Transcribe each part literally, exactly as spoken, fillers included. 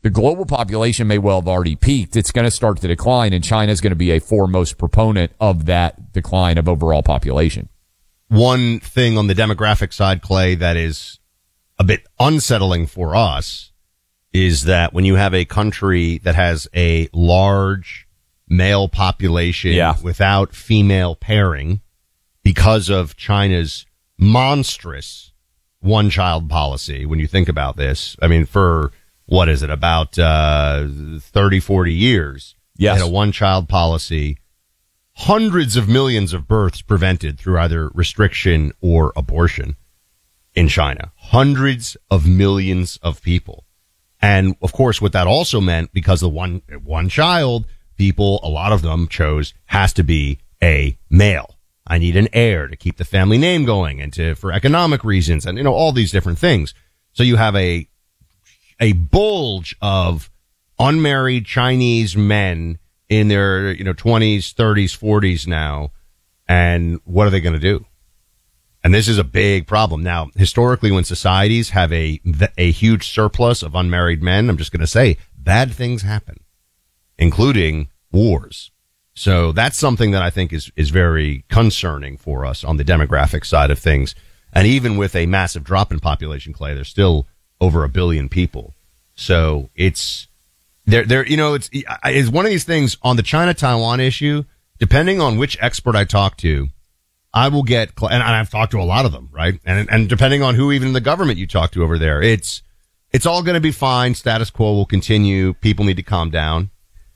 the global population may well have already peaked. It's going to start to decline, and China is going to be a foremost proponent of that decline of overall population. One thing on the demographic side, Clay, that is a bit unsettling for us is that when you have a country that has a large male population yeah. without female pairing because of China's monstrous one-child policy, when you think about this, I mean, for, what is it, about uh thirty, forty years, yes. they had a one-child policy, hundreds of millions of births prevented through either restriction or abortion in China. Hundreds of millions of people. And, of course, what that also meant, because the one one child, people, a lot of them chose, has to be a male. I need an heir to keep the family name going and to, for economic reasons and, you know, all these different things. So you have a, a bulge of unmarried Chinese men in their, you know, twenties, thirties, forties now. And what are they going to do? And this is a big problem. Now, historically, when societies have a, a huge surplus of unmarried men, I'm just going to say bad things happen, including wars. So that's something that I think is, is very concerning for us on the demographic side of things. And even with a massive drop in population, Clay, there's still over a billion people. So it's, there, there, you know, it's, it's one of these things on the China-Taiwan issue, depending on which expert I talk to, I will get, and I've talked to a lot of them, right? And, and depending on who even in the government you talk to over there, it's, it's all going to be fine. Status quo will continue. People need to calm down.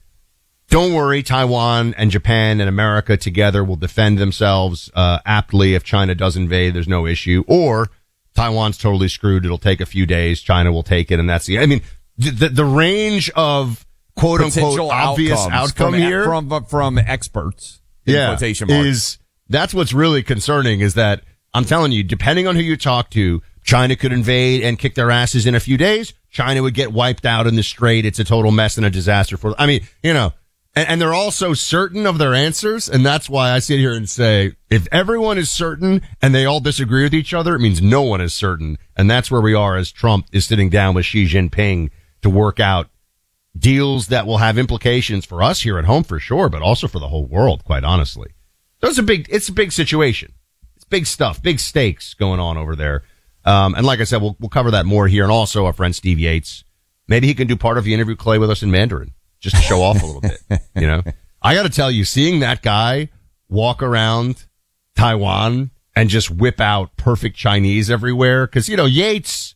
Don't worry, Taiwan and Japan and America together will defend themselves uh aptly if China does invade. There's no issue. Or Taiwan's totally screwed. It'll take a few days. China will take it, and that's the. I mean, the the range of quote unquote obvious outcome from, here from from experts. In yeah, quotation marks. is that's what's really concerning. Is that I'm telling you, depending on who you talk to, China could invade and kick their asses in a few days. China would get wiped out in the Strait. It's a total mess and a disaster for. I mean, you know. And, and they're all so certain of their answers, and that's why I sit here and say, if everyone is certain and they all disagree with each other, it means no one is certain. And that's where we are as Trump is sitting down with Xi Jinping to work out deals that will have implications for us here at home for sure, but also for the whole world, quite honestly. So it's a big, it's a big situation. It's big stuff, big stakes going on over there. Um, and like I said, we'll, we'll cover that more here. And also our friend Steve Yates, maybe he can do part of the interview, Clay, with us in Mandarin. Just to show off a little bit, you know. I got to tell you, seeing that guy walk around Taiwan and just whip out perfect Chinese everywhere, because you know Yates,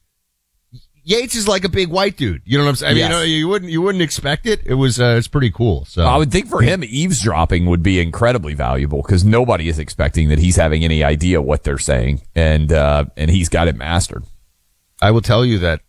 Yates is like a big white dude. You know what I'm saying? I mean, yes. you know, you wouldn't you wouldn't expect it. It was uh, it's pretty cool. So I would think for him, eavesdropping would be incredibly valuable because nobody is expecting that he's having any idea what they're saying, and uh, and he's got it mastered. I will tell you that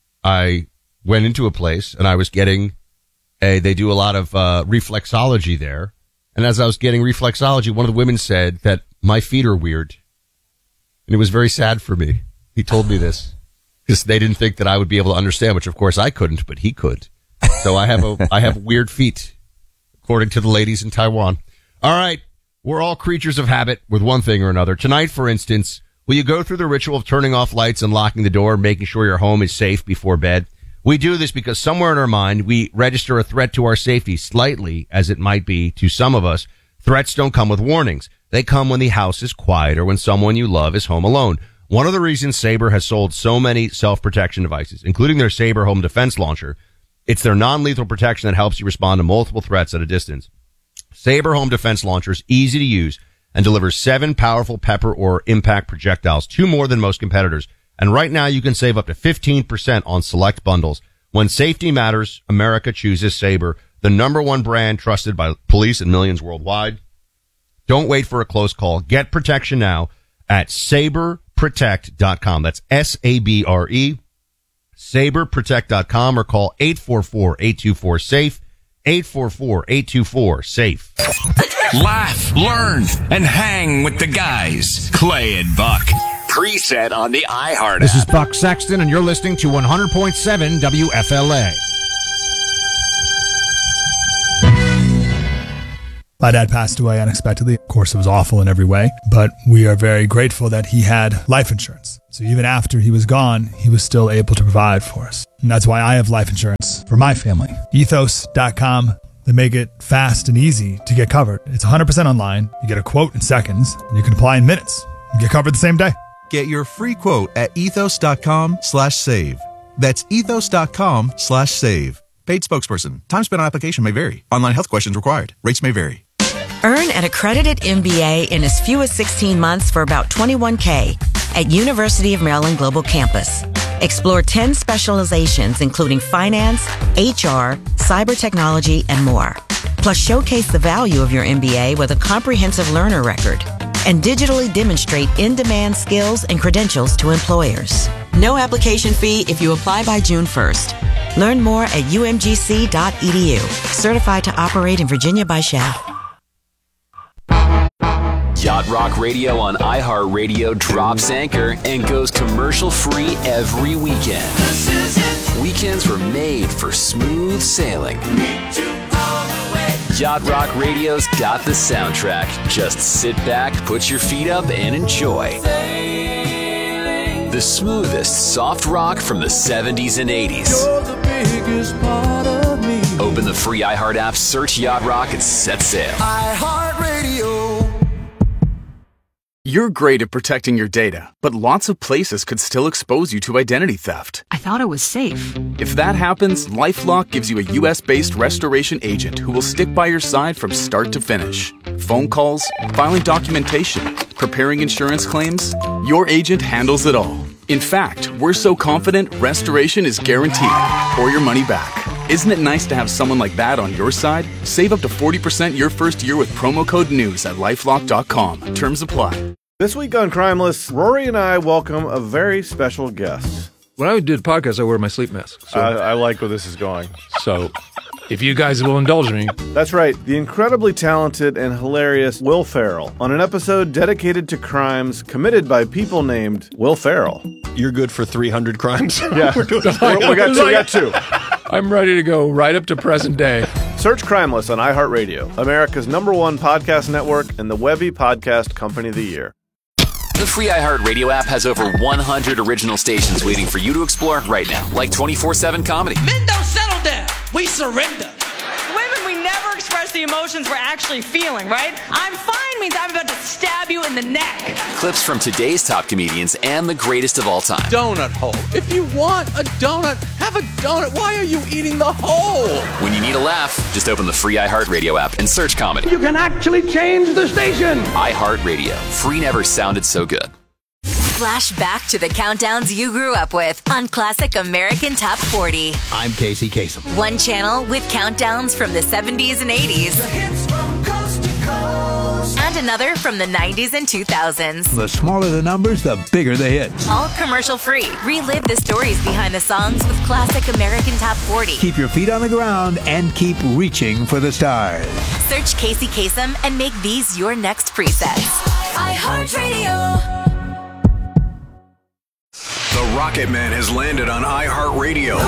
I went into a place and I was getting. A, they do a lot of uh, reflexology there. And as I was getting reflexology, one of the women said that my feet are weird. And it was very sad for me. He told me this because they didn't think that I would be able to understand, which of course I couldn't, but he could. So I have a, I have weird feet, according to the ladies in Taiwan. All right. We're all creatures of habit with one thing or another. Tonight, for instance, will you go through the ritual of turning off lights and locking the door, making sure your home is safe before bed? We do this because somewhere in our mind, we register a threat to our safety, slightly as it might be to some of us. Threats don't come with warnings. They come when the house is quiet or when someone you love is home alone. One of the reasons Sabre has sold so many self-protection devices, including their Sabre Home Defense Launcher, it's their non-lethal protection that helps you respond to multiple threats at a distance. Sabre Home Defense Launcher is easy to use and delivers seven powerful pepper or impact projectiles, two more than most competitors. And right now you can save up to fifteen percent on select bundles. When safety matters, America chooses Sabre, the number one brand trusted by police and millions worldwide. Don't wait for a close call. Get protection now at sabre protect dot com. That's S A B R E, sabre protect dot com, or call eight four four, eight two four, SAFE, eight four four, eight two four, SAFE. Laugh, learn, and hang with the guys. Clay and Buck. Preset on the iHeart This app. is Buck Sexton, and you're listening to one hundred point seven W F L A. My dad passed away unexpectedly. Of course, it was awful in every way, but we are very grateful that he had life insurance. So even after he was gone, he was still able to provide for us. And that's why I have life insurance for my family. ethos dot com. They make it fast and easy to get covered. It's one hundred percent online. You get a quote in seconds, and you can apply in minutes. You get covered the same day. Get your free quote at ethos dot com slash save. That's ethos dot com slash save. Paid spokesperson. Time spent on application may vary. Online health questions required. Rates may vary. Earn an accredited M B A in as few as sixteen months for about twenty-one thousand dollars at University of Maryland Global Campus. Explore ten specializations, including finance, H R, cyber technology, and more. Plus, showcase the value of your M B A with a comprehensive learner record and digitally demonstrate in-demand skills and credentials to employers. No application fee if you apply by June first. Learn more at u m g c dot e d u. Certified to operate in Virginia by S H A. Yacht Rock Radio on iHeartRadio drops anchor and goes commercial-free every weekend. Weekends were made for smooth sailing. Yacht Rock Radio's got the soundtrack. Just sit back, put your feet up, and enjoy. The smoothest soft rock from the seventies and eighties. Open the free iHeart app, search Yacht Rock, and set sail. iHeartRadio. You're great at protecting your data, but lots of places could still expose you to identity theft. I thought it was safe. If that happens, LifeLock gives you a U S-based restoration agent who will stick by your side from start to finish. Phone calls, filing documentation, preparing insurance claims, your agent handles it all. In fact, we're so confident restoration is guaranteed or your money back. Isn't it nice to have someone like that on your side? Save up to forty percent your first year with promo code NEWS at lifelock dot com. Terms apply. This week on Crimeless, Rory and I welcome a very special guest. When I do the podcast, I wear my sleep mask. So. I, I like where this is going. So, if you guys will indulge me. That's right. The incredibly talented and hilarious Will Ferrell on an episode dedicated to crimes committed by people named Will Ferrell. You're good for three hundred crimes? Yeah. We're doing we got two. We got two. I'm ready to go right up to present day. Search Crimeless on iHeartRadio, America's number one podcast network and the Webby Podcast Company of the Year. The free iHeartRadio app has over one hundred original stations waiting for you to explore right now, like twenty-four seven comedy. Men don't settle down. We surrender. Women, we never express the emotions we're actually feeling, right? I'm fine means I'm about to stab you in the neck. Clips from today's top comedians and the greatest of all time. Donut hole. If you want a donut, have a donut. Why are you eating the hole? When you need a laugh, just open the free iHeartRadio app and search comedy. You can actually change the station. iHeartRadio. Free never sounded so good. Flash back to the countdowns you grew up with on Classic American Top forty. I'm Casey Kasem. One channel with countdowns from the seventies and eighties. The hits from coast to coast. And another from the nineties and two thousands. The smaller the numbers, the bigger the hits. All commercial free. Relive the stories behind the songs with Classic American Top forty. Keep your feet on the ground and keep reaching for the stars. Search Casey Kasem and make these your next presets. iHeartRadio. The Rocket Man has landed on iHeartRadio.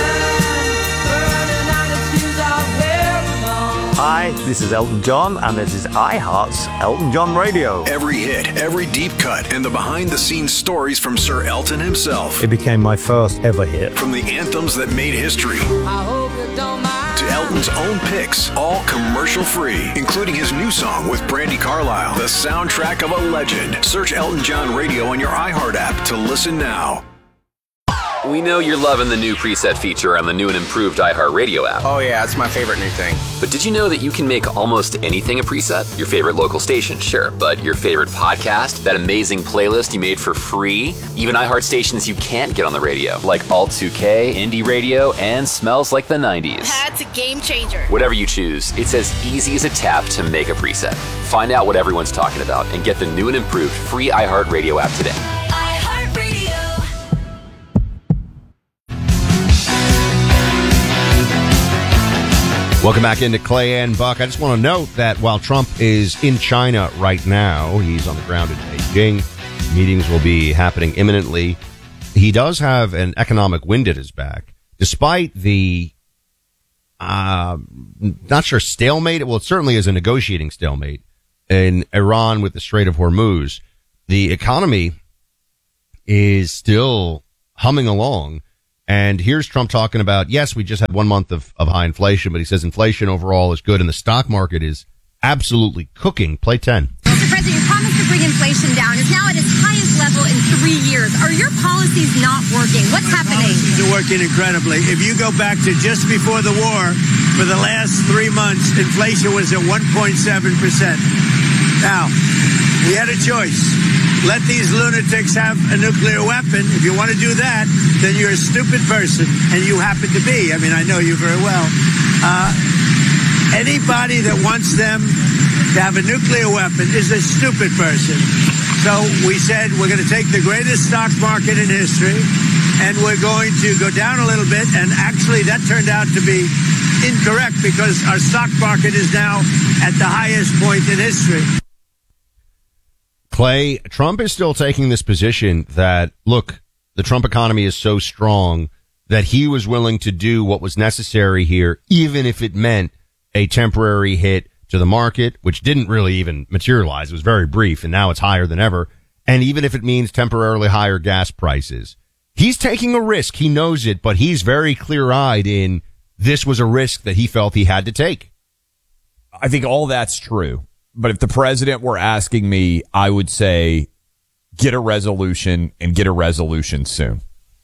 Hi, this is Elton John, and this is iHeart's Elton John Radio. Every hit, every deep cut, and the behind-the-scenes stories from Sir Elton himself. It became my first ever hit. From the anthems that made history to Elton's own picks, all commercial-free, including his new song with Brandi Carlile, the soundtrack of a legend. Search Elton John Radio on your iHeart app to listen now. We know you're loving the new preset feature on the new and improved iHeartRadio app. Oh yeah, it's my favorite new thing. But did you know that you can make almost anything a preset? Your favorite local station, sure, but your favorite podcast, that amazing playlist you made for free, even iHeart stations you can't get on the radio, like Alt two K, Indie Radio, and Smells Like the nineties. That's a game changer. Whatever you choose, it's as easy as a tap to make a preset. Find out what everyone's talking about and get the new and improved free iHeartRadio app today. Welcome back into Clay and Buck. I just want to note that while Trump is in China right now, he's on the ground in Beijing. Meetings will be happening imminently. He does have an economic wind at his back. Despite the uh, not sure stalemate. Well, it certainly is a negotiating stalemate in Iran with the Strait of Hormuz. The economy is still humming along. And here's Trump talking about, yes, we just had one month of, of high inflation, but he says inflation overall is good and the stock market is absolutely cooking. Play ten. Mister President, your promise to bring inflation down is now at its highest level in three years. Are your policies not working? What's happening? Policies are working incredibly. If you go back to just before the war, for the last three months, inflation was at one point seven percent. Now, we had a choice. Let these lunatics have a nuclear weapon. If you want to do that, then you're a stupid person, and you happen to be. I mean, I know you very well. Uh, anybody that wants them to have a nuclear weapon is a stupid person. So we said we're going to take the greatest stock market in history, and we're going to go down a little bit, and actually that turned out to be incorrect because our stock market is now at the highest point in history. Clay, Trump is still taking this position that, look, the Trump economy is so strong that he was willing to do what was necessary here, even if it meant a temporary hit to the market, which didn't really even materialize. It was very brief, and now it's higher than ever. And even if it means temporarily higher gas prices, he's taking a risk. He knows it, but he's very clear-eyed in this was a risk that he felt he had to take. I think all that's true. But if the president were asking me, I would say get a resolution and get a resolution soon.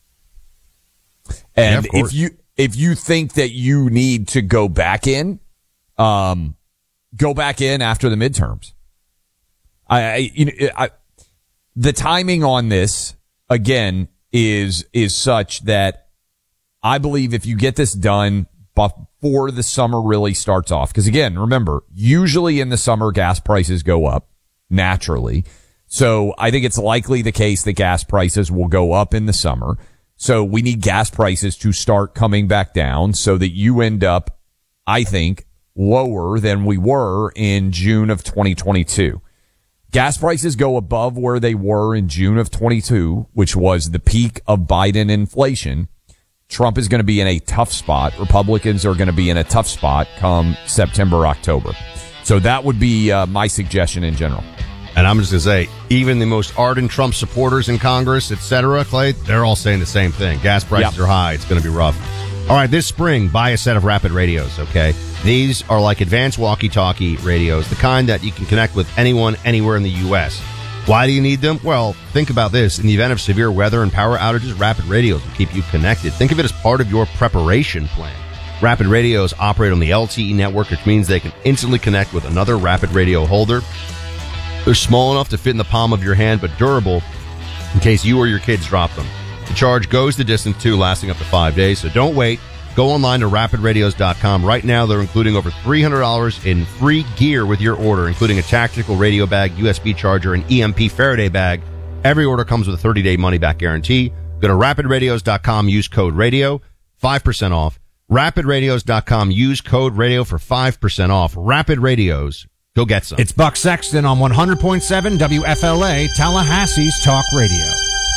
And yeah, if you if you think that you need to go back in, um, go back in after the midterms. I, I you know I, the timing on this again is is such that I believe if you get this done before the summer really starts off, because again, remember, usually in the summer gas prices go up naturally. So I think it's likely the case that gas prices will go up in the summer. So we need gas prices to start coming back down so that you end up, I think, lower than we were in June of twenty twenty-two. Gas prices go above where they were in June of twenty-two, which was the peak of Biden inflation. Trump is going to be in a tough spot. Republicans are going to be in a tough spot come September, October. So that would be uh, my suggestion in general. And I'm just going to say, even the most ardent Trump supporters in Congress, et cetera, Clay, they're all saying the same thing. Gas prices yep. are high. It's going to be rough. All right, this spring, buy a set of Rapid radios, okay? These are like advanced walkie-talkie radios, the kind that you can connect with anyone, anywhere in the U S Why do you need them? Well, think about this. In the event of severe weather and power outages, Rapid radios will keep you connected. Think of it as part of your preparation plan. Rapid radios operate on the L T E network, which means they can instantly connect with another Rapid radio holder. They're small enough to fit in the palm of your hand, but durable in case you or your kids drop them. The charge goes the distance, too, lasting up to five days, so don't wait. Go online to rapid radios dot com. Right now, they're including over three hundred dollars in free gear with your order, including a tactical radio bag, U S B charger, and E M P Faraday bag. Every order comes with a thirty-day money-back guarantee. Go to rapid radios dot com, use code radio, five percent off. rapid radios dot com, use code radio for five percent off. Rapid Radios. Go get some. It's Buck Sexton on one hundred point seven W F L A, Tallahassee's Talk Radio.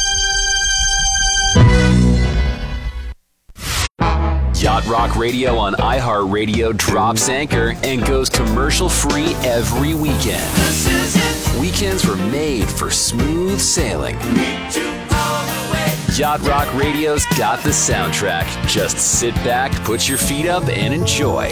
Yacht Rock Radio on iHeartRadio drops anchor and goes commercial-free every weekend. Weekends were made for smooth sailing. Yacht Rock Radio's got the soundtrack. Just sit back, put your feet up, and enjoy.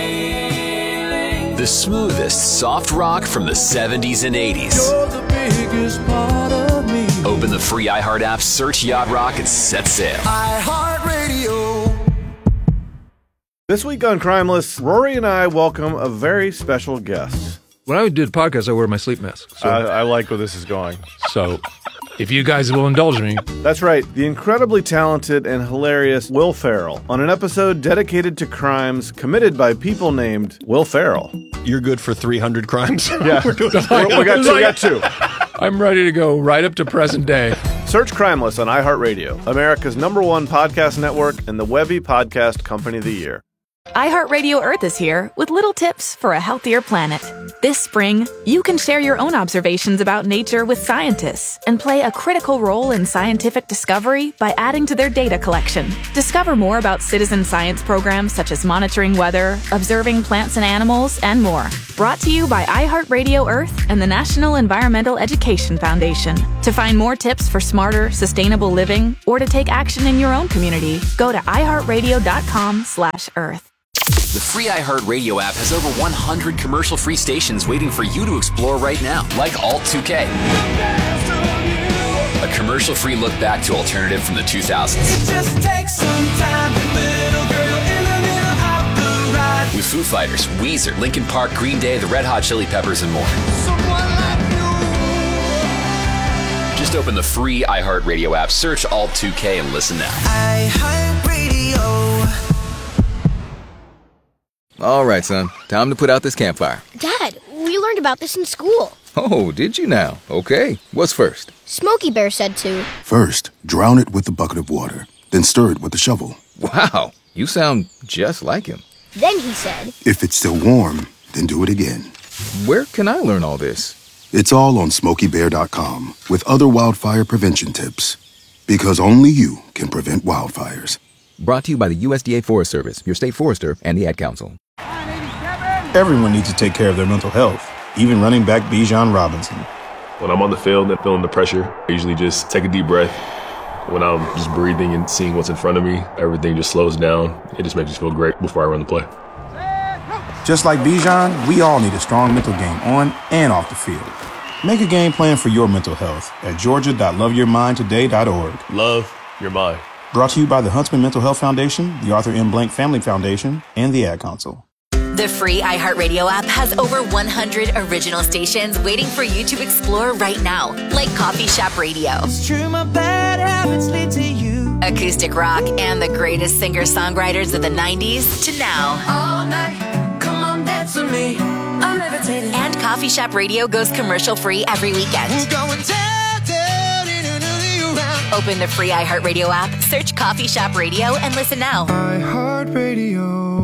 The smoothest soft rock from the seventies and eighties. You're the biggest part of me. Open the free iHeart app, search Yacht Rock, and set sail. iHeartRadio. This week on Crimeless, Rory and I welcome a very special guest. When I did podcasts, I wear my sleep mask. So, I, I like where this is going. So, if you guys will indulge me. That's right, the incredibly talented and hilarious Will Ferrell on an episode dedicated to crimes committed by people named Will Ferrell. You're good for three hundred crimes? Yeah, we're doing we're, we, got two, we got two. I'm ready to go right up to present day. Search Crimeless on iHeartRadio, America's number one podcast network and the Webby Podcast Company of the Year. iHeartRadio Earth is here with little tips for a healthier planet. This spring, you can share your own observations about nature with scientists and play a critical role in scientific discovery by adding to their data collection. Discover more about citizen science programs such as monitoring weather, observing plants and animals, and more. Brought to you by iHeartRadio Earth and the National Environmental Education Foundation. To find more tips for smarter, sustainable living or to take action in your own community, go to iHeartRadio.com slash Earth. The free iHeartRadio app has over one hundred commercial-free stations waiting for you to explore right now, like Alt two K. A commercial-free look back to alternative from the two thousands. It just takes some time, little girl in the middle of the ride. With Foo Fighters, Weezer, Linkin Park, Green Day, the Red Hot Chili Peppers, and more. Someone like you. Just open the free iHeartRadio app, search Alt two K, and listen now. iHeartRadio. All right, son. Time to put out this campfire. Dad, we learned about this in school. Oh, did you now? Okay. What's first? Smokey Bear said to. First, drown it with a bucket of water, then stir it with a shovel. Wow, you sound just like him. Then he said. If it's still warm, then do it again. Where can I learn all this? It's all on smokey bear dot com with other wildfire prevention tips. Because only you can prevent wildfires. Brought to you by the U S D A Forest Service, your state forester, and the Ad Council. Everyone needs to take care of their mental health, even running back Bijan Robinson. When I'm on the field and feeling the pressure, I usually just take a deep breath. When I'm just breathing and seeing what's in front of me, everything just slows down. It just makes me feel great before I run the play. Just like Bijan, we all need a strong mental game on and off the field. Make a game plan for your mental health at georgia dot love your mind today dot org. Love your mind. Brought to you by the Huntsman Mental Health Foundation, the Arthur M. Blank Family Foundation, and the Ad Council. The free iHeartRadio app has over one hundred original stations waiting for you to explore right now, like Coffee Shop Radio, It's true, my bad habits lead to you. acoustic rock, and the greatest singer-songwriters of the nineties to now. All night, come on, dance with me. I'm levitating. And Coffee Shop Radio goes commercial-free every weekend. We're going down, down, in and around. Open the free iHeartRadio app, search Coffee Shop Radio, and listen now. iHeartRadio.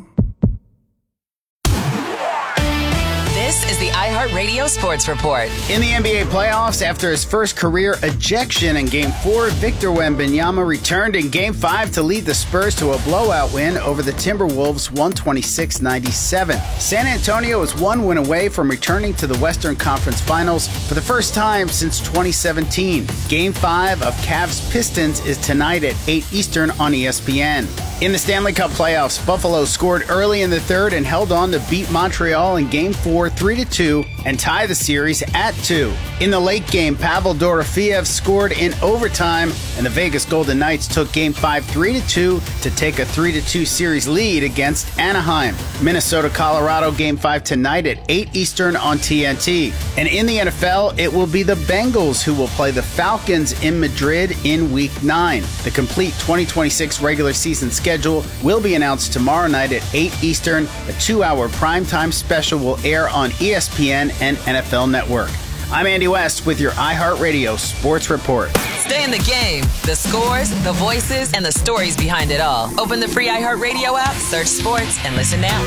This is the iHeartRadio Sports Report. In the N B A playoffs, after his first career ejection in Game four, Victor Wembanyama returned in Game five to lead the Spurs to a blowout win over the Timberwolves one twenty-six ninety-seven. San Antonio is one win away from returning to the Western Conference Finals for the first time since twenty seventeen. Game five of Cavs-Pistons is tonight at eight Eastern on E S P N. In the Stanley Cup playoffs, Buffalo scored early in the third and held on to beat Montreal in Game four three to two and tie the series at two. In the late game, Pavel Dorofeev scored in overtime, and the Vegas Golden Knights took Game five three to two to take a three to two series lead against Anaheim. Minnesota-Colorado Game five tonight at eight Eastern on T N T. And in the N F L, it will be the Bengals who will play the Falcons in Madrid in Week nine. The complete twenty twenty-six regular season schedule will be announced tomorrow night at eight Eastern. A two-hour primetime special will air on E S P N and N F L Network. I'm Andy West with your iHeartRadio Sports Report. Stay in the game. The scores, the voices, and the stories behind it all. Open the free iHeartRadio app, search sports, and listen now.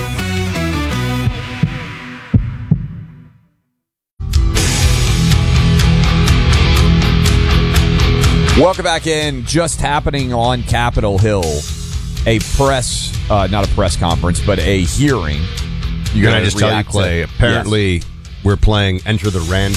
Welcome back in. Just happening on Capitol Hill. A press, uh, not a press conference, but a hearing. You're going to just tell you, Clay, to, apparently yes. We're playing Enter the Rand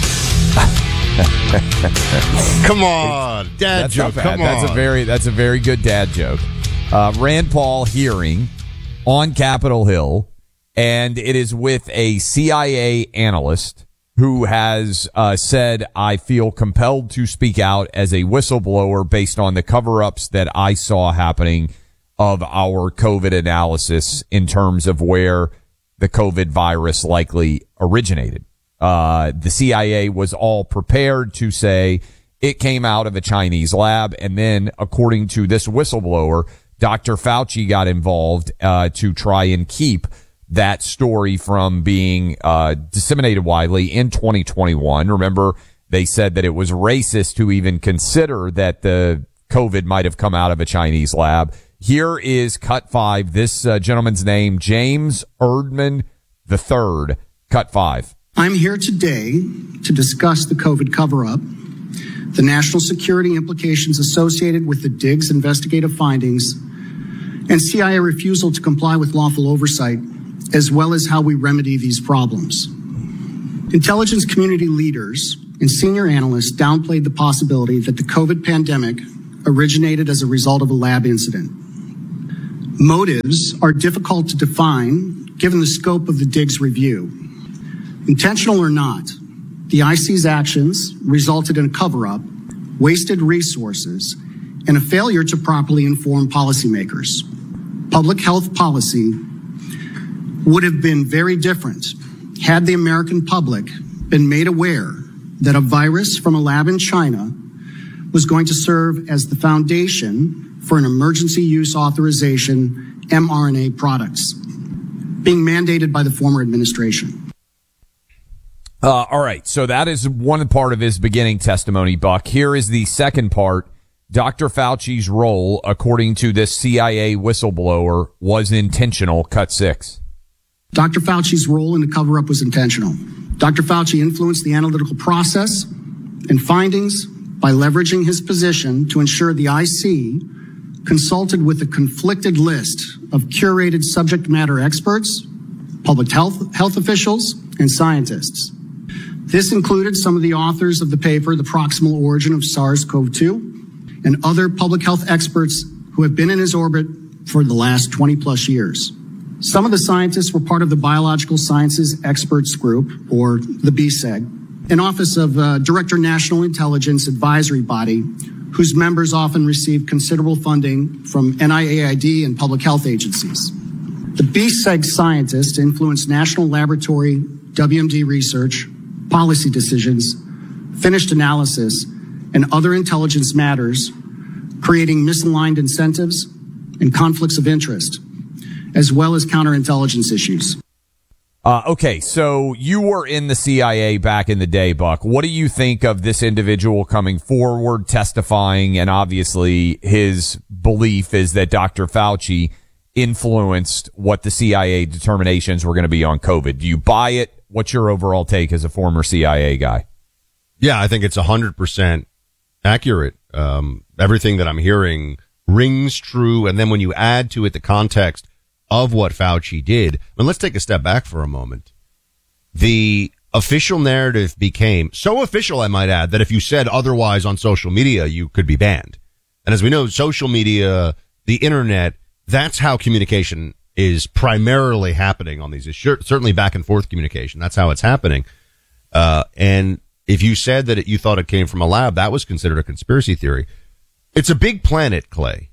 Man. Come on, dad that's joke. Come on. That's a very that's a very good dad joke. Uh, Rand Paul hearing on Capitol Hill, and it is with a C I A analyst who has uh, said, I feel compelled to speak out as a whistleblower based on the cover-ups that I saw happening of our COVID analysis in terms of where the COVID virus likely originated. Uh, the C I A was all prepared to say it came out of a Chinese lab. And then, according to this whistleblower, Doctor Fauci got involved uh, to try and keep that story from being uh, disseminated widely in twenty twenty-one. Remember, they said that it was racist to even consider that the COVID might have come out of a Chinese lab. Here is cut five. This uh, gentleman's name, James Erdman the third. Cut five. I'm here today to discuss the COVID cover-up, the national security implications associated with the Diggs investigative findings, and C I A refusal to comply with lawful oversight, as well as how we remedy these problems. Intelligence community leaders and senior analysts downplayed the possibility that the COVID pandemic originated as a result of a lab incident. Motives are difficult to define given the scope of the Diggs review. Intentional or not, the I C's actions resulted in a cover-up, wasted resources, and a failure to properly inform policymakers. Public health policy would have been very different had the American public been made aware that a virus from a lab in China was going to serve as the foundation for an emergency use authorization mRNA products being mandated by the former administration. Uh, all right, so that is one part of his beginning testimony, Buck. Here is the second part. Doctor Fauci's role, according to this C I A whistleblower, was intentional. Cut six. Doctor Fauci's role in the cover-up was intentional. Doctor Fauci influenced the analytical process and findings by leveraging his position to ensure the I C consulted with a conflicted list of curated subject matter experts, public health, health officials, and scientists. This included some of the authors of the paper, The Proximal Origin of SARS-C o V two, and other public health experts who have been in his orbit for the last twenty plus years. Some of the scientists were part of the Biological Sciences Experts Group, or the B S E G, an Office of uh, Director National Intelligence Advisory Body, whose members often receive considerable funding from N I A I D and public health agencies. The B S E G scientists influenced national laboratory, W M D research, policy decisions, finished analysis, and other intelligence matters, creating misaligned incentives and conflicts of interest, as well as counterintelligence issues. Uh, okay, so you were in the C I A back in the day, Buck. What do you think of this individual coming forward, testifying, and obviously his belief is that Doctor Fauci influenced what the C I A determinations were going to be on COVID? Do you buy it? What's your overall take as a former C I A guy? Yeah, I think it's one hundred percent accurate. Um, everything that I'm hearing rings true, and then when you add to it the context of what Fauci did, and let's take a step back for a moment. The official narrative became so official, I might add, that if you said otherwise on social media, you could be banned. And as we know, social media, the internet, that's how communication is primarily happening on these issues. Certainly back and forth communication. That's how it's happening. Uh, and if you said that it, you thought it came from a lab, that was considered a conspiracy theory. It's a big planet, Clay.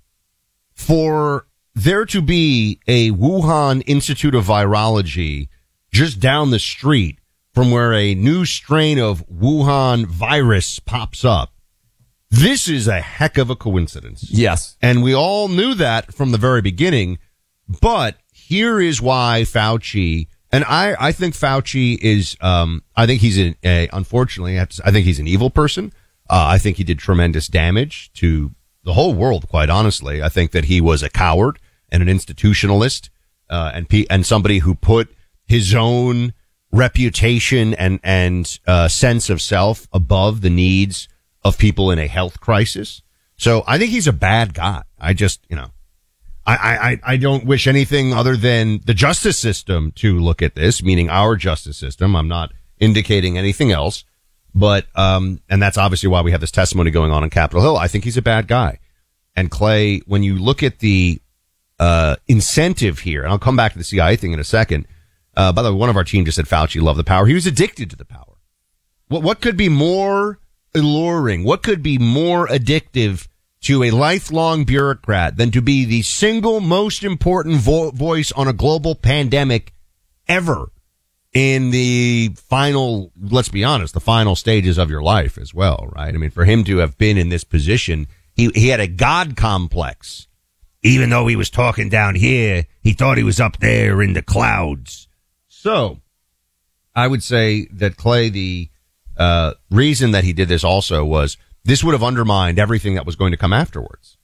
For there to be a Wuhan Institute of Virology just down the street from where a new strain of Wuhan virus pops up, this is a heck of a coincidence. Yes. And we all knew that from the very beginning, but here is why Fauci, and I, I think Fauci is, um, I think he's an, a, unfortunately, I, have to, I think he's an evil person. Uh, I think he did tremendous damage to the whole world, quite honestly. I think that he was a coward and an institutionalist, uh, and pe- and somebody who put his own reputation and, and, uh, sense of self above the needs of people in a health crisis. So I think he's a bad guy. I just, you know, I, I, I don't wish anything other than the justice system to look at this, meaning our justice system. I'm not indicating anything else, but, um, and that's obviously why we have this testimony going on in Capitol Hill. I think he's a bad guy. And Clay, when you look at the, uh, incentive here, and I'll come back to the C I A thing in a second. Uh, by the way, one of our team just said Fauci loved the power. He was addicted to the power. What, what could be more alluring? What could be more addictive to a lifelong bureaucrat than to be the single most important vo- voice on a global pandemic ever in the final, let's be honest, the final stages of your life as well, right? I mean, for him to have been in this position, he, he had a God complex. Even though he was talking down here, he thought he was up there in the clouds. So I would say that, Clay, the uh, reason that he did this also was this would have undermined everything that was going to come afterwards.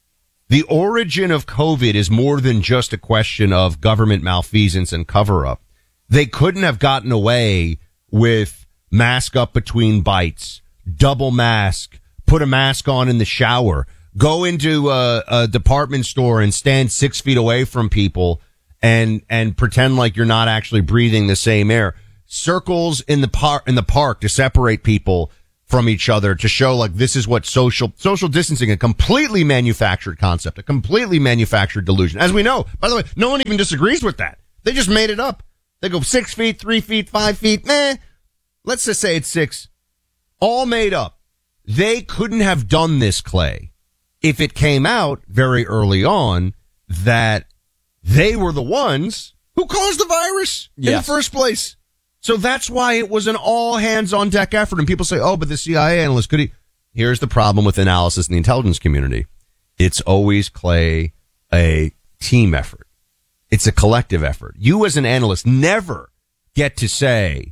The origin of COVID is more than just a question of government malfeasance and cover-up. They couldn't have gotten away with mask up between bites, double mask, put a mask on in the shower, go into a, a department store and stand six feet away from people and and pretend like you're not actually breathing the same air. Circles in the park in the park to separate people from each other to show like this is what social social distancing, a completely manufactured concept, a completely manufactured delusion. As we know, by the way, no one even disagrees with that. They just made it up. They go six feet, three feet, five feet, meh. Let's just say it's six. All made up. They couldn't have done this, Clay, if it came out very early on that they were the ones who caused the virus yes. in the first place. So that's why it was an all hands on deck effort. And people say, oh, but the C I A analyst could he? Here's the problem with analysis in the intelligence community. It's always, Clay, a team effort. It's a collective effort. You as an analyst never get to say,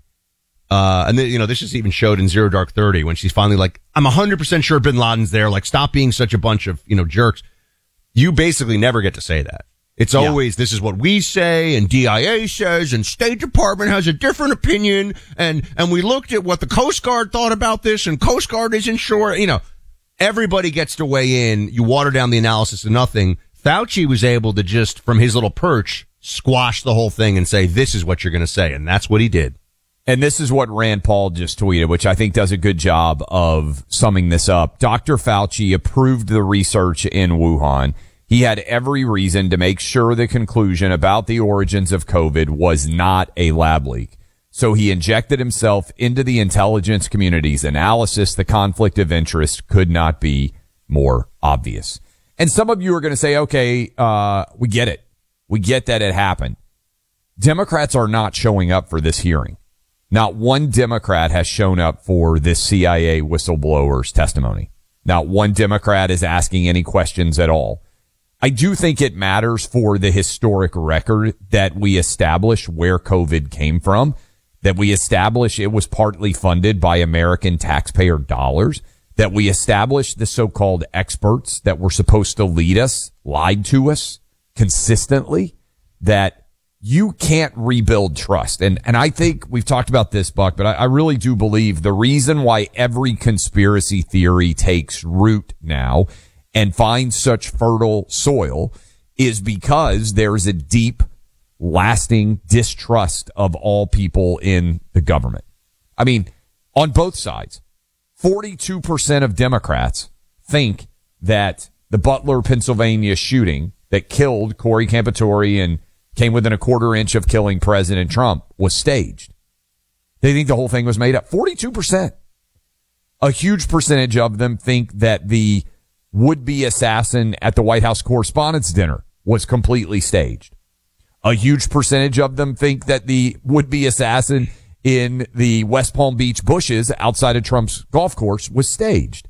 uh, and then, you know, this is even showed in Zero Dark Thirty when she's finally like, I'm one hundred percent sure Bin Laden's there. Like, stop being such a bunch of, you know, jerks. You basically never get to say that. It's always, yeah. This is what we say, and D I A says, and State Department has a different opinion, and, and we looked at what the Coast Guard thought about this, and Coast Guard isn't sure. You know, everybody gets to weigh in. You water down the analysis to nothing. Fauci was able to just, from his little perch, squash the whole thing and say, this is what you're going to say, and that's what he did. And this is what Rand Paul just tweeted, which I think does a good job of summing this up. Doctor Fauci approved the research in Wuhan. He had every reason to make sure the conclusion about the origins of COVID was not a lab leak. So he injected himself into the intelligence community's analysis. The conflict of interest could not be more obvious. And some of you are going to say, okay, uh, we get it. We get that it happened. Democrats are not showing up for this hearing. Not one Democrat has shown up for this C I A whistleblower's testimony. Not one Democrat is asking any questions at all. I do think it matters for the historic record that we establish where COVID came from, that we establish it was partly funded by American taxpayer dollars, that we establish the so-called experts that were supposed to lead us, lied to us consistently, that you can't rebuild trust. And, and I think we've talked about this, Buck, but I, I really do believe the reason why every conspiracy theory takes root now and finds such fertile soil is because there's a deep, lasting distrust of all people in the government. I mean, on both sides, forty-two percent of Democrats think that the Butler, Pennsylvania shooting that killed Corey Campitori and came within a quarter inch of killing President Trump was staged. They think the whole thing was made up. forty-two percent. A huge percentage of them think that the would-be assassin at the White House Correspondents' Dinner was completely staged. A huge percentage of them think that the would-be assassin in the West Palm Beach bushes outside of Trump's golf course was staged.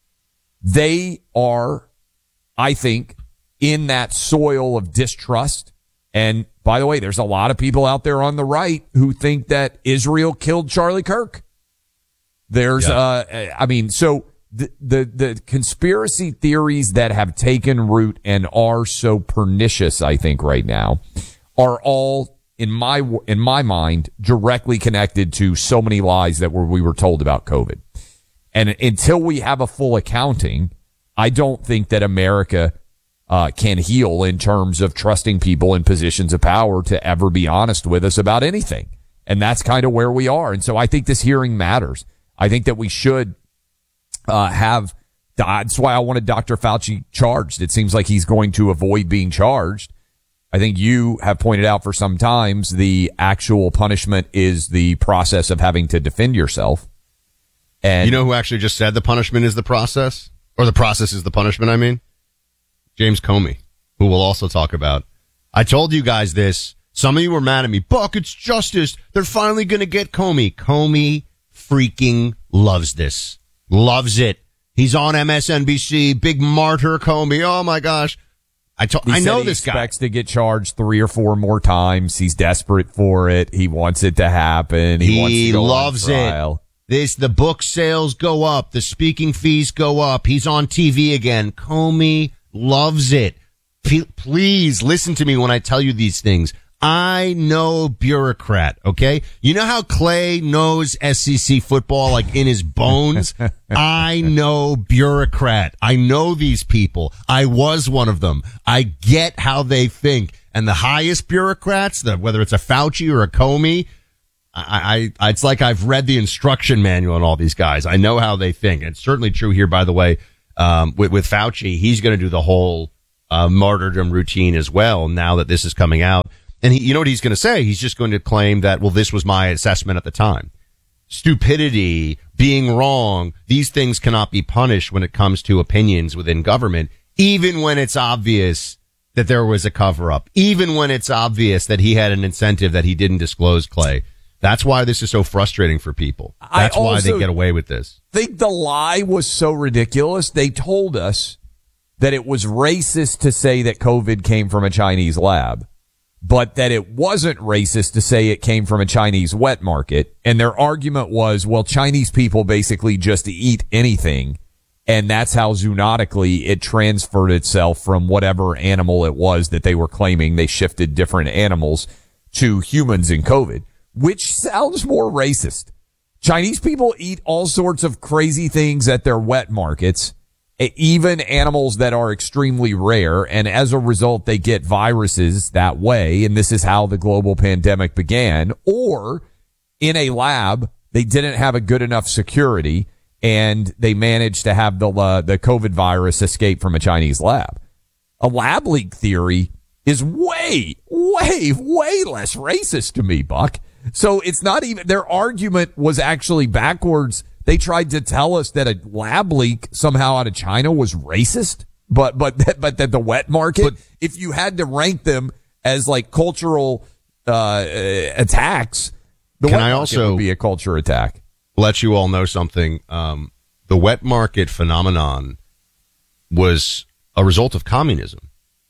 They are, I think, in that soil of distrust. And by the way, there's a lot of people out there on the right who think that Israel killed Charlie Kirk. There's, yeah. uh, I mean, so the, the, the conspiracy theories that have taken root and are so pernicious, I think, right now, are all, in my, in my mind, directly connected to so many lies that were, we were told about COVID. And until we have a full accounting, I don't think that America Uh, can heal in terms of trusting people in positions of power to ever be honest with us about anything. And that's kind of where we are. And so I think this hearing matters. I think that we should uh, have, that's why I wanted Doctor Fauci charged. It seems like he's going to avoid being charged. I think you have pointed out for some times the actual punishment is the process of having to defend yourself. And you know who actually just said the punishment is the process? Or the process is the punishment, I mean? James Comey, who we'll also talk about. I told you guys this. Some of you were mad at me. Buck, it's justice. They're finally going to get Comey. Comey freaking loves this. Loves it. He's on M S N B C. Big martyr Comey. Oh, my gosh. I, to- I know this guy. He expects to get charged three or four more times. He's desperate for it. He wants it to happen. He, he wants to go loves on trial. it. This, the book sales go up. The speaking fees go up. He's on T V again. Comey loves it. P- please listen to me when I tell you these things. I know bureaucrat, okay? You know how Clay knows S E C football like in his bones? I know bureaucrat. I know these people. I was one of them. I get how they think. And the highest bureaucrats, the, whether it's a Fauci or a Comey, I, I, it's like I've read the instruction manual on all these guys. I know how they think. And it's certainly true here, by the way, um, with, with Fauci. He's going to do the whole uh, martyrdom routine as well now that this is coming out. And he, you know what he's going to say? He's just going to claim that, well, this was my assessment at the time. Stupidity, being wrong, these things cannot be punished when it comes to opinions within government, even when it's obvious that there was a cover-up, even when it's obvious that he had an incentive that he didn't disclose, Clay. That's why this is so frustrating for people. That's why they get away with this. I think the lie was so ridiculous. They told us that it was racist to say that COVID came from a Chinese lab, but that it wasn't racist to say it came from a Chinese wet market. And their argument was, well, Chinese people basically just eat anything. And that's how zoonotically it transferred itself from whatever animal it was that they were claiming. They shifted different animals to humans in COVID, which sounds more racist. Chinese people eat all sorts of crazy things at their wet markets, even animals that are extremely rare. And as a result, they get viruses that way. And this is how the global pandemic began. Or in a lab, they didn't have a good enough security, and they managed to have the uh, the COVID virus escape from a Chinese lab. A lab leak theory is way, way, way less racist to me, Buck. So it's not even, their argument was actually backwards. They tried to tell us that a lab leak somehow out of China was racist, but but that, but that the wet market, but, if you had to rank them as like cultural uh attacks, the wet I market also would be a culture attack. Let you all know something. Um, the wet market phenomenon was a result of communism,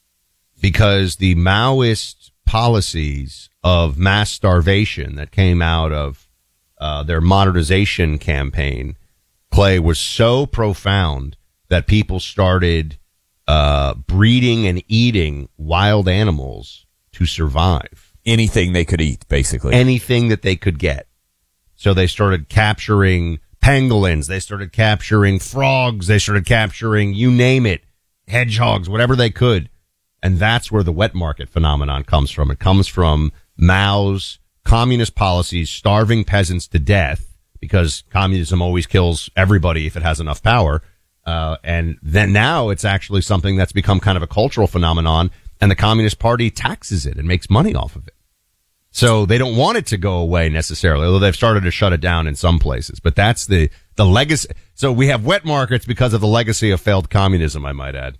because the Maoist policies of mass starvation that came out of uh, their modernization campaign, Clay, was so profound that people started uh, breeding and eating wild animals to survive. Anything they could eat, basically. Anything that they could get. So they started capturing pangolins. They started capturing frogs. They started capturing, you name it, hedgehogs, whatever they could. And that's where the wet market phenomenon comes from. It comes from Mao's communist policies, starving peasants to death, because communism always kills everybody if it has enough power. Uh, and then now it's actually something that's become kind of a cultural phenomenon, and the Communist Party taxes it and makes money off of it. So they don't want it to go away necessarily, although they've started to shut it down in some places. But that's the, the legacy. So we have wet markets because of the legacy of failed communism, I might add.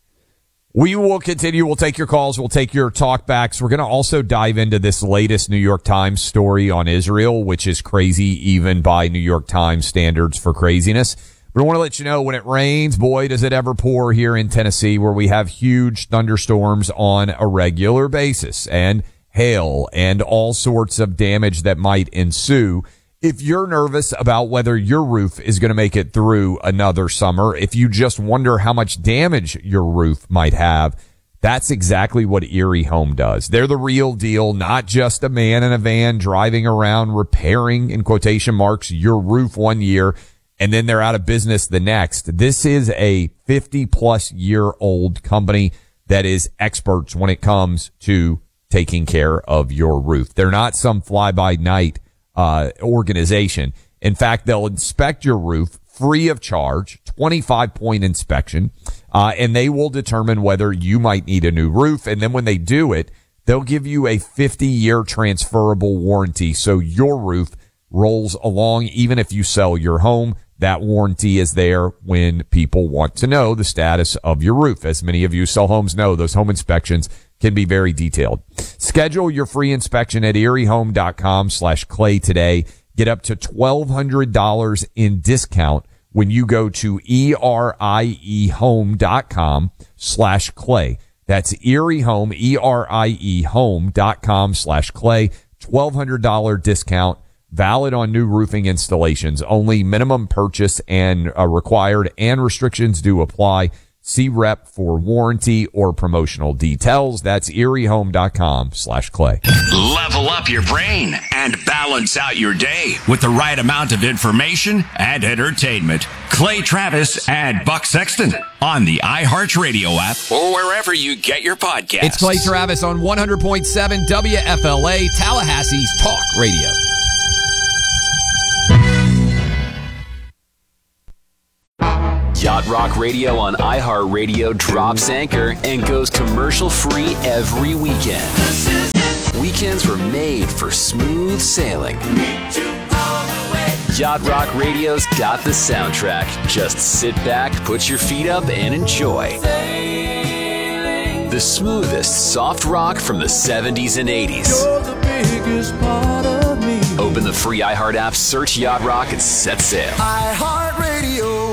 We will continue. We'll take your calls. We'll take your talkbacks. We're going to also dive into this latest New York Times story on Israel, which is crazy even by New York Times standards for craziness. But I want to let you know, when it rains, boy, does it ever pour here in Tennessee, where we have huge thunderstorms on a regular basis, and hail and all sorts of damage that might ensue. If you're nervous about whether your roof is going to make it through another summer, if you just wonder how much damage your roof might have, that's exactly what Erie Home does. They're the real deal, not just a man in a van driving around repairing, in quotation marks, your roof one year, and then they're out of business the next. This is a fifty plus year old company that is experts when it comes to taking care of your roof. They're not some fly-by-night uh organization. In fact, they'll inspect your roof free of charge, twenty-five point inspection, uh and they will determine whether you might need a new roof. And then when they do it, they'll give you a fifty year transferable warranty, so your roof rolls along even if you sell your home. That warranty is there when people want to know the status of your roof. As many of you sell homes know, those home inspections can be very detailed. Schedule your free inspection at eriehome.com slash clay today. Get up to twelve hundred dollars in discount when you go to eriehome.com slash clay. That's eriehome, E R I E home.com slash clay. twelve hundred dollars discount. Valid on new roofing installations. Only minimum purchase and uh, required, and restrictions do apply. See rep for warranty or promotional details. That's eriehome.com slash clay. Level up your brain and balance out your day with the right amount of information and entertainment. Clay Travis and Buck Sexton on the iHeartRadio app or wherever you get your podcasts. It's Clay Travis on one hundred point seven W F L A, Tallahassee's Talk Radio. Yacht Rock Radio on iHeartRadio drops anchor and goes commercial-free every weekend. Weekends were made for smooth sailing. Yacht Rock Radio's got the soundtrack. Just sit back, put your feet up, and enjoy. The smoothest soft rock from the seventies and eighties. Open the free iHeart app, search Yacht Rock, and set sail. iHeartRadio.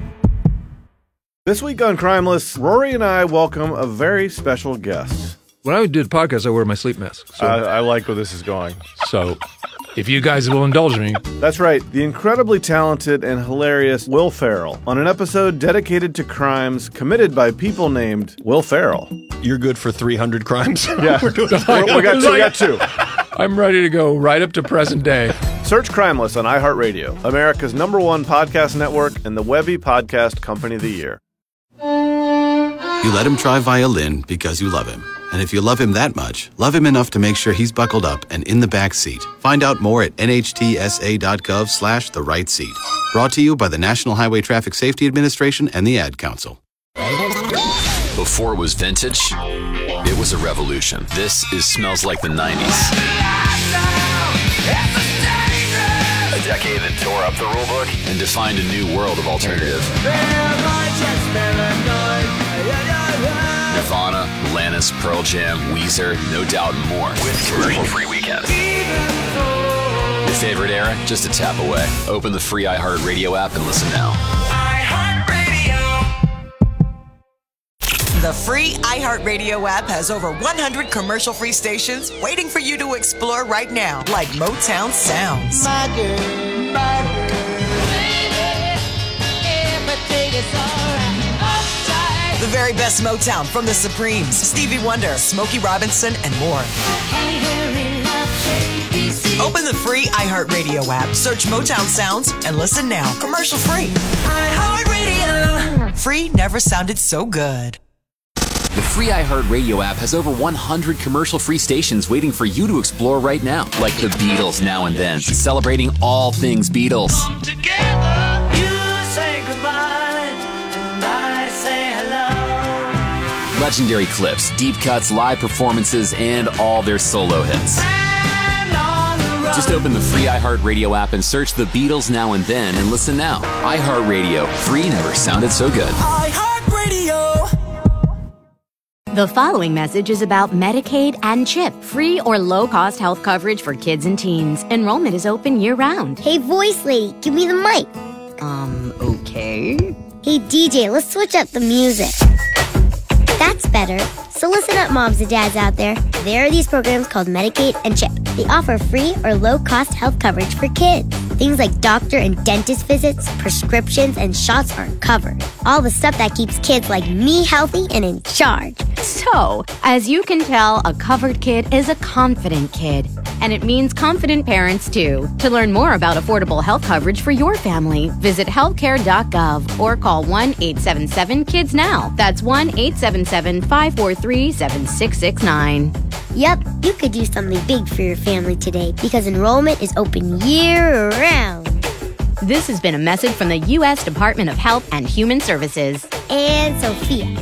This week on Crimeless, Rory and I welcome a very special guest. When I did podcasts, I wear my sleep mask. So. I, I like where this is going. So, if you guys will indulge me. That's right, the incredibly talented and hilarious Will Ferrell on an episode dedicated to crimes committed by people named Will Ferrell. You're good for three hundred crimes? Yeah, we, we, got two, we got two. I'm ready to go right up to present day. Search Crimeless on iHeartRadio, America's number one podcast network and the Webby Podcast Company of the Year. You let him try violin because you love him. And if you love him that much, love him enough to make sure he's buckled up and in the back seat. Find out more at nhtsa.gov slash the right seat. Brought to you by the National Highway Traffic Safety Administration and the Ad Council. Before it was vintage, it was a revolution. This is Smells Like the nineties. A decade that tore up the rulebook and defined a new world of alternative. Nirvana, Alanis, Pearl Jam, Weezer, No Doubt and more. With commercial-free weekends. Your favorite era? Just a tap away. Open the free iHeartRadio app and listen now. The free iHeartRadio app has over one hundred commercial-free stations waiting for you to explore right now, like Motown Sounds. My girl, my girl, baby, everything is alright. The very best Motown from the Supremes, Stevie Wonder, Smokey Robinson, and more. Open the free iHeartRadio app, search Motown Sounds, and listen now. Commercial-free. iHeartRadio. Free never sounded so good. The free iHeartRadio app has over one hundred commercial-free stations waiting for you to explore right now. Like the Beatles Now and Then, celebrating all things Beatles. Come together, you say goodbye, and I say hello. Legendary clips, deep cuts, live performances, and all their solo hits. Just open the free iHeartRadio app and search the Beatles Now and Then and listen now. iHeartRadio. Free never sounded so good. iHeartRadio. The following message is about Medicaid and CHIP, free or low-cost health coverage for kids and teens. Enrollment is open year-round. Hey, voice lady, give me the mic. Um, okay. Hey, D J, let's switch up the music. That's better. So listen up, moms and dads out there. There are these programs called Medicaid and CHIP. They offer free or low-cost health coverage for kids. Things like doctor and dentist visits, prescriptions, and shots are covered. All the stuff that keeps kids like me healthy and in charge. So, as you can tell, a covered kid is a confident kid. And it means confident parents, too. To learn more about affordable health coverage for your family, visit healthcare dot gov or call one eight seven seven kids now. That's one eight seven seven, five four three, seven six six nine. Yep, you could do something big for your family today because enrollment is open year-round. This has been a message from the U S Department of Health and Human Services. And Sophia.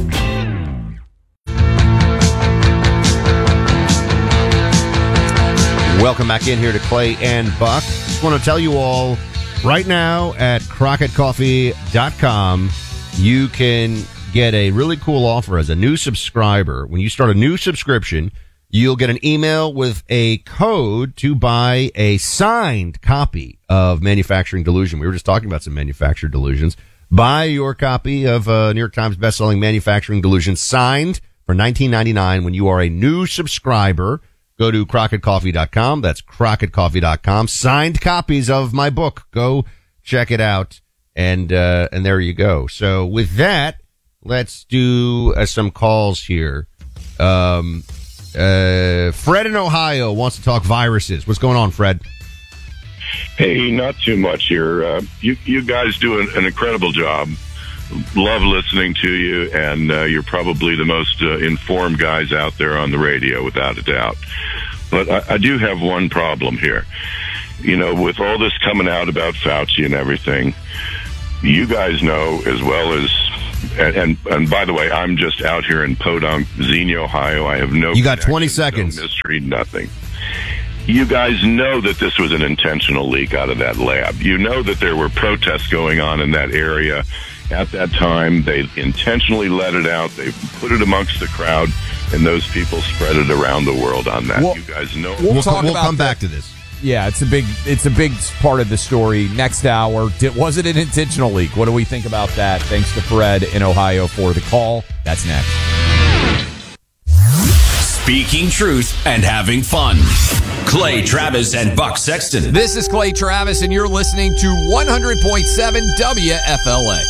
Welcome back in here to Clay and Buck. Just want to tell you all right now at crockett coffee dot com, you can get a really cool offer as a new subscriber. When you start a new subscription, you'll get an email with a code to buy a signed copy of Manufacturing Delusion. We were just talking about some Manufacturing Delusions. Buy your copy of uh, New York Times bestselling Manufacturing Delusion signed for nineteen ninety-nine when you are a new subscriber. Go to crockett coffee dot com. That's crockett coffee dot com. Signed copies of my book. Go check it out. And, uh, and there you go. So with that, let's do uh, some calls here. Um, uh, Fred in Ohio wants to talk viruses. What's going on, Fred? Hey, not too much here. Uh, you you guys do an, an incredible job. Love listening to you, and uh, you're probably the most uh, informed guys out there on the radio, without a doubt. But I, I do have one problem here. You know, with all this coming out about Fauci and everything, you guys know as well as, and and, and by the way, I'm just out here in Podunk, Xenia, Ohio. I have no. You got twenty seconds. No mystery, nothing. You guys know that this was an intentional leak out of that lab. You know that there were protests going on in that area at that time. They intentionally let it out. They put it amongst the crowd, and those people spread it around the world on that. Well, you guys know. We'll, We'll, talk we'll about come that. back to this. Yeah, it's a big it's a big part of the story. Next hour, Did, was it an intentional leak? What do we think about that? Thanks to Fred in Ohio for the call. That's next. Speaking truth and having fun. Clay Travis and Buck Sexton. This is Clay Travis, and you're listening to one hundred point seven W F L A.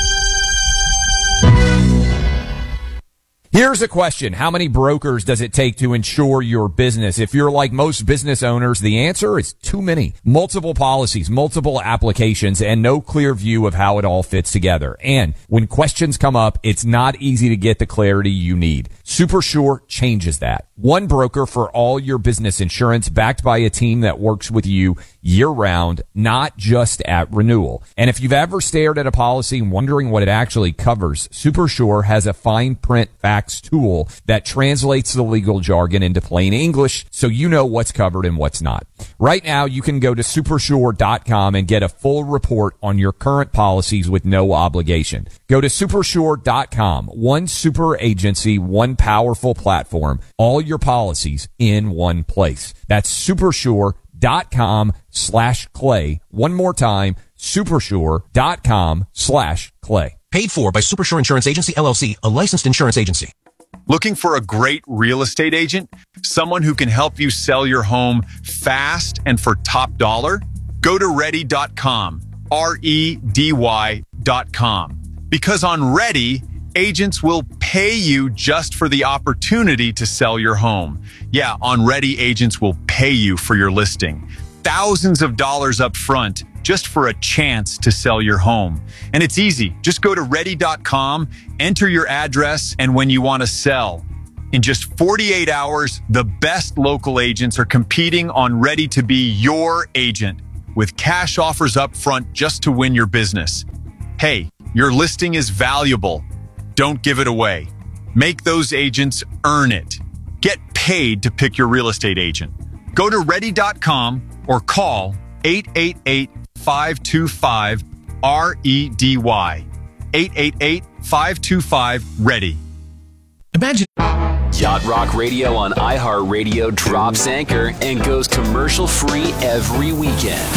Here's a question. How many brokers does it take to insure your business? If you're like most business owners, the answer is too many. Multiple policies, multiple applications, and no clear view of how it all fits together. And when questions come up, it's not easy to get the clarity you need. SuperSure changes that. One broker for all your business insurance, backed by a team that works with you year-round, not just at renewal. And if you've ever stared at a policy wondering what it actually covers, SuperSure has a fine print facts tool that translates the legal jargon into plain English so you know what's covered and what's not. Right now, you can go to supersure dot com and get a full report on your current policies with no obligation. Go to supersure dot com. One super agency, one powerful platform, all your policies in one place. That's supersure dot com slash clay. One more time, supersure dot com slash clay. Paid for by Supersure Insurance Agency, L L C, a licensed insurance agency. Looking for a great real estate agent? Someone who can help you sell your home fast and for top dollar? Go to ready dot com, R E D Y dot com. Because on Ready, agents will pay you just for the opportunity to sell your home. Yeah, on Ready, agents will pay you for your listing. Thousands of dollars up front just for a chance to sell your home. And it's easy. Just go to ready dot com, enter your address, and when you want to sell. In just forty-eight hours, the best local agents are competing on Ready to be your agent with cash offers up front just to win your business. Hey, your listing is valuable. Don't give it away. Make those agents earn it. Get paid to pick your real estate agent. Go to ready dot com or call eight eight eight, five two five, R E D Y. eight eight eight, five two five, READY. Imagine. Yacht Rock Radio on iHeartRadio drops anchor and goes commercial free every weekend.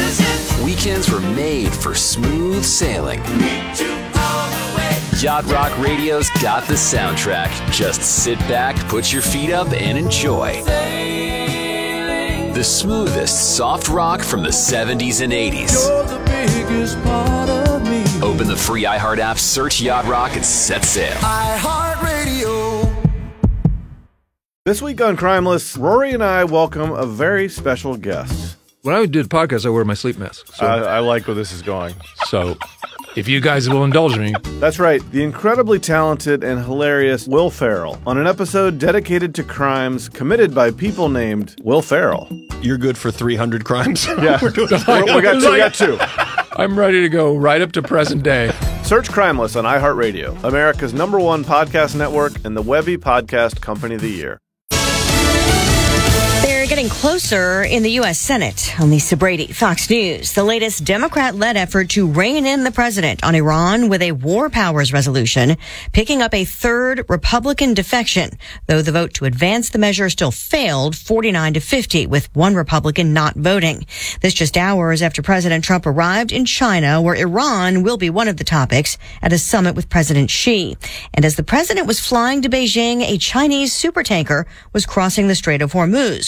Weekends were made for smooth sailing. Yacht Rock Radio's got the soundtrack. Just sit back, put your feet up, and enjoy. The smoothest soft rock from the seventies and eighties. You're the biggest part of me. Open the free iHeart app, search Yacht Rock, and set sail. iHeartRadio. This week on Crimeless, Rory and I welcome a very special guest. When I do the podcast, I wear my sleep mask. So, I, I like where this is going. so if you guys will indulge me. That's right, the incredibly talented and hilarious Will Ferrell on an episode dedicated to crimes committed by people named Will Ferrell. You're good for three hundred crimes? Yeah, We're doing we, we got two. We got two. I'm ready to go right up to present day. Search Crimeless on iHeartRadio, America's number one podcast network and the Webby Podcast Company of the Year. They're getting closer in the U S Senate. On Lisa Brady, Fox News. The latest Democrat-led effort to rein in the president on Iran with a war powers resolution, picking up a third Republican defection. Though the vote to advance the measure still failed, forty-nine to fifty, with one Republican not voting. This just hours after President Trump arrived in China, where Iran will be one of the topics at a summit with President Xi. And as the president was flying to Beijing, a Chinese supertanker was crossing the Strait of Hormuz with two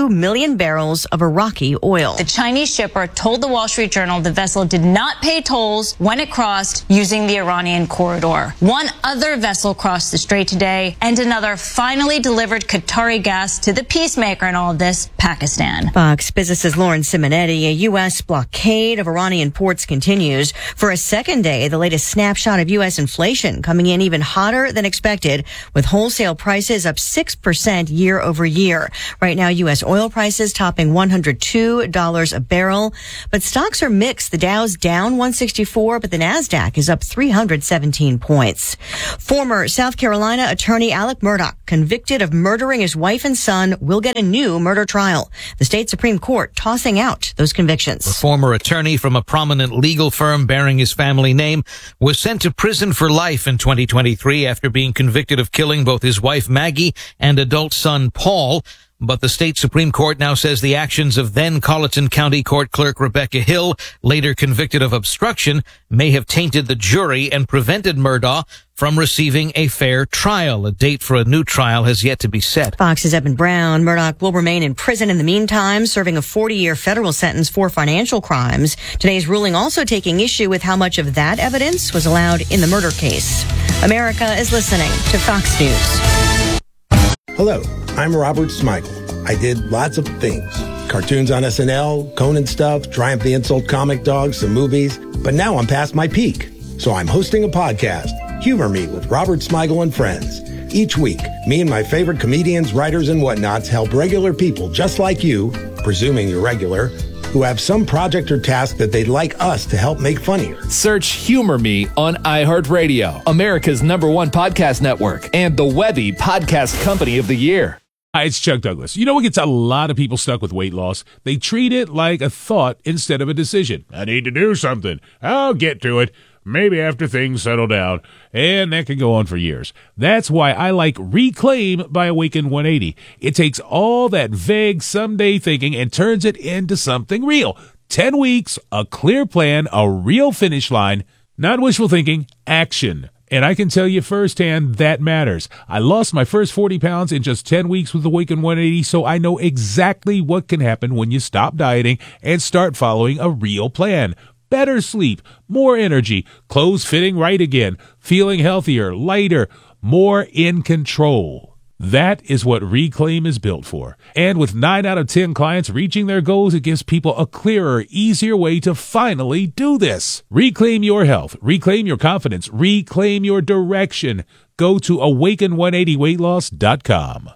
two million barrels of Iraqi oil. The Chinese shipper told the Wall Street Journal the vessel did not pay tolls when it crossed using the Iranian corridor. One other vessel crossed the strait today, and another finally delivered Qatari gas to the peacemaker in all of this, Pakistan. Fox Business's Lauren Simonetti. A U S blockade of Iranian ports continues. For a second day, the latest snapshot of U S inflation coming in even hotter than expected, with wholesale prices up six percent year over year. Right now, U S oil prices topping one hundred two dollars a barrel. But stocks are mixed. The Dow's down one sixty-four, but the NASDAQ is up three hundred seventeen points. Former South Carolina attorney Alec Murdaugh, convicted of murdering his wife and son, will get a new murder trial. The state Supreme Court tossing out those convictions. A former attorney from a prominent legal firm bearing his family name was sent to prison for life in twenty twenty-three after being convicted of killing both his wife Maggie and adult son Paul. But the state Supreme Court now says the actions of then Colleton County Court Clerk Rebecca Hill, later convicted of obstruction, may have tainted the jury and prevented Murdaugh from receiving a fair trial. A date for a new trial has yet to be set. Fox's Evan Brown. Murdaugh will remain in prison in the meantime, serving a forty-year federal sentence for financial crimes. Today's ruling also taking issue with how much of that evidence was allowed in the murder case. America is listening to Fox News. Hello, I'm Robert Smigel. I did lots of things. Cartoons on S N L, Conan stuff, Triumph the Insult comic dogs, some movies. But now I'm past my peak. So I'm hosting a podcast, Humor Me with Robert Smigel and Friends. Each week, me and my favorite comedians, writers, and whatnots help regular people just like you, presuming you're regular, who have some project or task that they'd like us to help make funnier. Search Humor Me on iHeartRadio, America's number one podcast network, and the Webby Podcast Company of the Year. Hi, it's Chuck Douglas. You know what gets a lot of people stuck with weight loss? They treat it like a thought instead of a decision. I need to do something. I'll get to it. Maybe after things settle down. And that can go on for years. That's why I like Reclaim by Awaken one eighty. It takes all that vague someday thinking and turns it into something real. Ten weeks, a clear plan, a real finish line, not wishful thinking, action. And I can tell you firsthand that matters. I lost my first forty pounds in just ten weeks with Awaken one eighty, so I know exactly what can happen when you stop dieting and start following a real plan. Better sleep, more energy, clothes fitting right again, feeling healthier, lighter, more in control. That is what Reclaim is built for. And with nine out of ten clients reaching their goals, it gives people a clearer, easier way to finally do this. Reclaim your health, reclaim your confidence, reclaim your direction. Go to awaken one eighty weight loss dot com.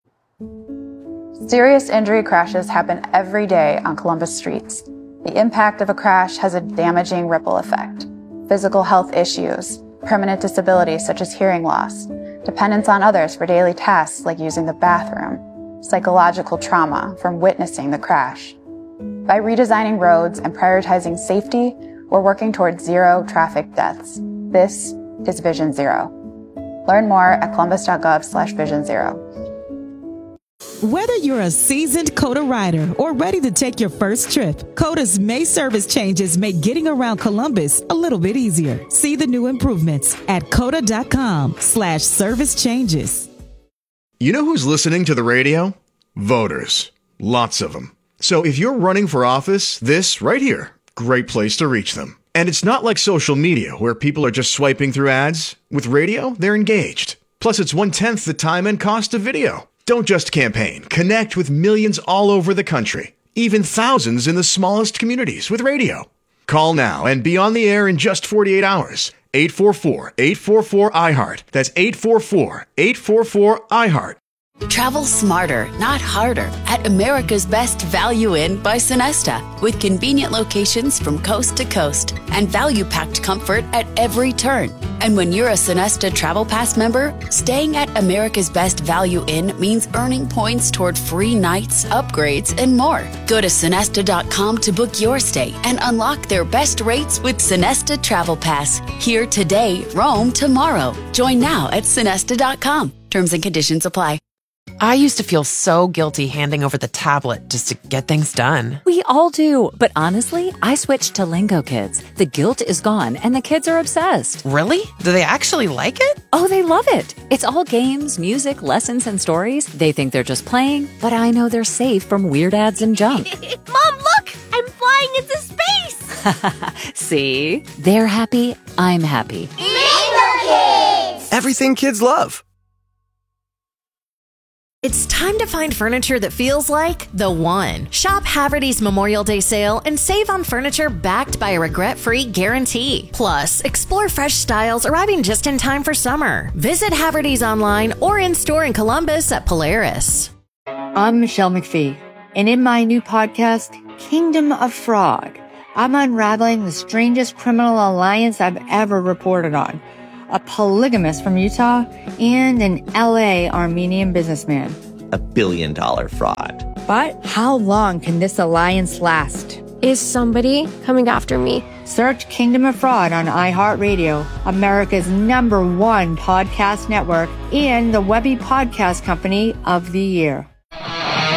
Serious injury crashes happen every day on Columbus streets. The impact of a crash has a damaging ripple effect. Physical health issues, permanent disabilities such as hearing loss, dependence on others for daily tasks like using the bathroom, psychological trauma from witnessing the crash. By redesigning roads and prioritizing safety, we're working towards zero traffic deaths. This is Vision Zero. Learn more at columbus.gov slash vision zero. Whether you're a seasoned COTA rider or ready to take your first trip, COTA's May service changes make getting around Columbus a little bit easier. See the new improvements at cota.com slash service changes. You know who's listening to the radio? Voters. Lots of them. So if you're running for office, this right here, great place to reach them. And it's not like social media where people are just swiping through ads. With radio, they're engaged. Plus, it's one-tenth the time and cost of video. Don't just campaign. Connect with millions all over the country, even thousands in the smallest communities with radio. Call now and be on the air in just forty-eight hours. eight four four, eight four four, I heart. That's eight four four, eight four four, I heart. Travel smarter, not harder, at America's Best Value Inn by Sonesta, with convenient locations from coast to coast and value-packed comfort at every turn. And when you're a Sonesta Travel Pass member, staying at America's Best Value Inn means earning points toward free nights, upgrades, and more. Go to sonesta dot com to book your stay and unlock their best rates with Sonesta Travel Pass. Here today, roam tomorrow. Join now at sonesta dot com. Terms and conditions apply. I used to feel so guilty handing over the tablet just to get things done. We all do. But honestly, I switched to Lingo Kids. The guilt is gone and the kids are obsessed. Really? Do they actually like it? Oh, they love it. It's all games, music, lessons, and stories. They think they're just playing, but I know they're safe from weird ads and junk. Mom, look! I'm flying into space! See? They're happy. I'm happy. Lingo Kids! Everything kids love. It's time to find furniture that feels like the one. Shop Haverty's Memorial Day sale and save on furniture backed by a regret-free guarantee. Plus, explore fresh styles arriving just in time for summer. Visit Haverty's online or in-store in Columbus at Polaris. I'm Michelle McPhee, and in my new podcast, Kingdom of Fraud, I'm unraveling the strangest criminal alliance I've ever reported on. A polygamist from Utah, and an L A Armenian businessman. A billion dollar fraud. But how long can this alliance last? Is somebody coming after me? Search Kingdom of Fraud on iHeartRadio, America's number one podcast network, and the Webby Podcast Company of the Year.